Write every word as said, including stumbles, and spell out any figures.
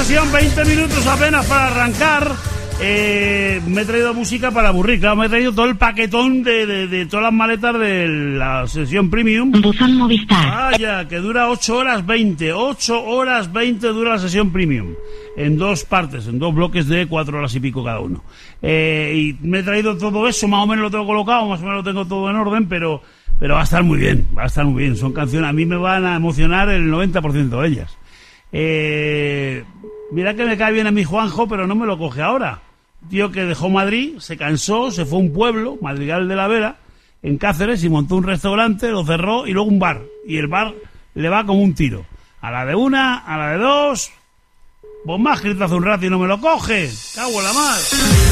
sesión, veinte minutos apenas para arrancar. Eh, me he traído música para aburrir, claro, me he traído todo el paquetón de, de, de todas las maletas de la sesión premium. Buzón Movistar. Vaya, que dura ocho horas veinte, ocho horas veinte dura la sesión premium, en dos partes, en dos bloques de cuatro horas y pico cada uno. Eh, y me he traído todo eso, más o menos lo tengo colocado, más o menos lo tengo todo en orden, pero, pero va a estar muy bien, va a estar muy bien. Son canciones, a mí me van a emocionar el noventa por ciento de ellas. Eh, mira que me cae bien a mi Juanjo, pero no me lo coge ahora. Tío que dejó Madrid, se cansó, se fue a un pueblo, Madrigal de la Vera, en Cáceres, y montó un restaurante, lo cerró y luego un bar. Y el bar le va como un tiro. A la de una, a la de dos. Vos más grito hace un rato y no me lo coge. Cago en la mar.